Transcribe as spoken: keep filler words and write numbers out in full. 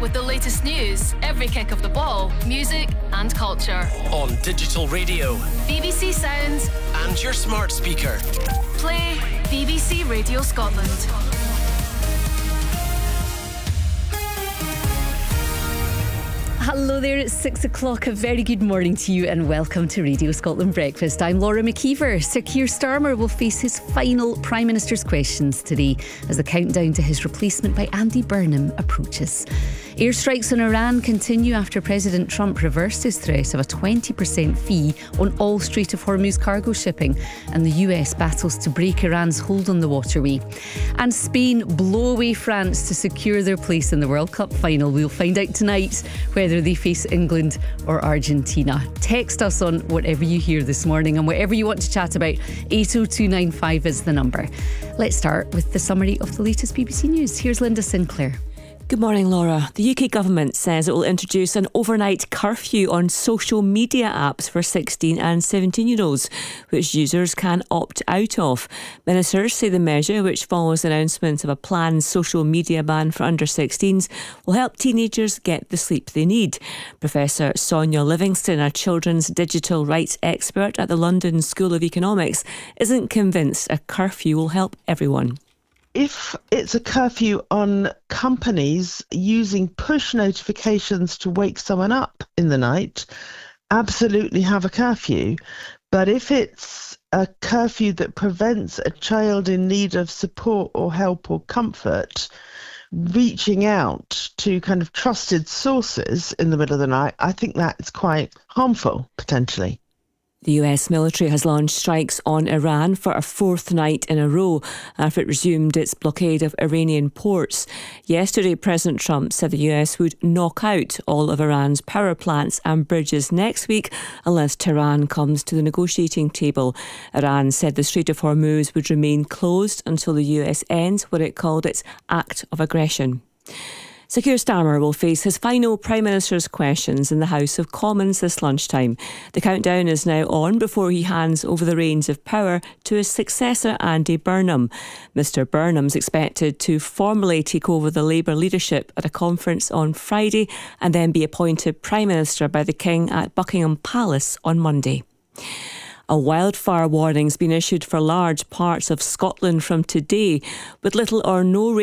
with the latest news, every kick of the ball, music and culture. On digital radio, B B C Sounds and your smart speaker. Play B B C Radio Scotland. Hello there, it's six o'clock. A very good morning to you and welcome to Radio Scotland Breakfast. I'm Laura McKeever. Sir Keir Starmer will face his final Prime Minister's questions today as the countdown to his replacement by Andy Burnham approaches. Airstrikes on Iran continue after President Trump reversed his threat of a twenty percent fee on all Strait of Hormuz cargo shipping, and the U S battles to break Iran's hold on the waterway. And Spain blow away France to secure their place in the World Cup final. We'll find out tonight whether they face England or Argentina. Text us on whatever you hear this morning and whatever you want to chat about. eight oh two nine five is the number. Let's start with the summary of the latest B B C News. Here's Linda Sinclair. Good morning, Laura. The U K government says it will introduce an overnight curfew on social media apps for sixteen and seventeen-year-olds, which users can opt out of. Ministers say the measure, which follows the announcement of a planned social media ban for under sixteens, will help teenagers get the sleep they need. Professor Sonia Livingston, a children's digital rights expert at the London School of Economics, isn't convinced a curfew will help everyone. If it's a curfew on companies using push notifications to wake someone up in the night, absolutely have a curfew. But if it's a curfew that prevents a child in need of support or help or comfort reaching out to kind of trusted sources in the middle of the night, I think that's quite harmful, potentially. The U S military has launched strikes on Iran for a fourth night in a row after it resumed its blockade of Iranian ports. Yesterday, President Trump said the U S would knock out all of Iran's power plants and bridges next week unless Tehran comes to the negotiating table. Iran said the Strait of Hormuz would remain closed until the U S ends what it called its act of aggression. Sir Keir Starmer will face his final Prime Minister's questions in the House of Commons this lunchtime. The countdown is now on before he hands over the reins of power to his successor, Andy Burnham. Mr Burnham's expected to formally take over the Labour leadership at a conference on Friday and then be appointed Prime Minister by the King at Buckingham Palace on Monday. A wildfire warning's been issued for large parts of Scotland from today, with little or no